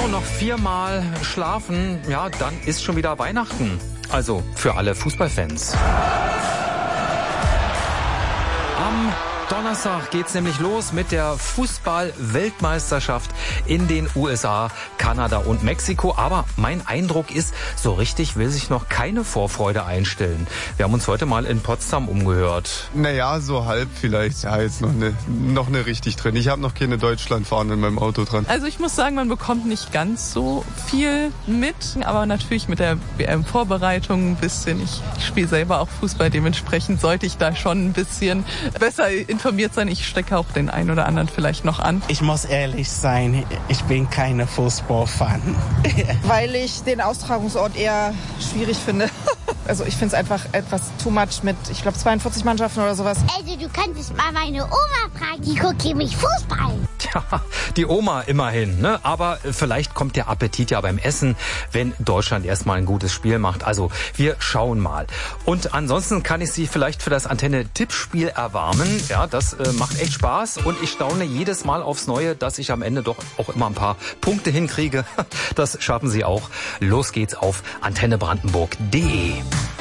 noch 4-mal schlafen, ja, dann ist schon wieder Weihnachten. Also für alle Fußballfans. Am Donnerstag geht's nämlich los mit der Fußball-Weltmeisterschaft in den USA, Kanada und Mexiko. Aber mein Eindruck ist, so richtig will sich noch keine Vorfreude einstellen. Wir haben uns heute mal in Potsdam umgehört. Naja, so halb vielleicht. Ja, jetzt noch eine richtig drin. Ich habe noch keine Deutschlandfahne in meinem Auto dran. Also ich muss sagen, man bekommt nicht ganz so viel mit. Aber natürlich mit der WM-Vorbereitung ein bisschen. Ich spiele selber auch Fußball. Dementsprechend sollte ich da schon ein bisschen besser informiert sein. Ich stecke auch den einen oder anderen vielleicht noch an. Ich muss ehrlich sein, ich bin keine Fußballfan. Weil ich den Austragungsort eher schwierig finde. Also ich finde es einfach etwas too much mit, ich glaube, 42 Mannschaften oder sowas. Also du könntest mal meine Oma fragen, die guckt nämlich Fußball. Tja, die Oma immerhin, ne? Aber vielleicht kommt der Appetit ja beim Essen, wenn Deutschland erstmal ein gutes Spiel macht. Also wir schauen mal. Und ansonsten kann ich Sie vielleicht für das Antenne-Tippspiel erwarmen. Ja, das macht echt Spaß und ich staune jedes Mal aufs Neue, dass ich am Ende doch auch immer ein paar Punkte hinkriege. Das schaffen Sie auch. Los geht's auf antennebrandenburg.de.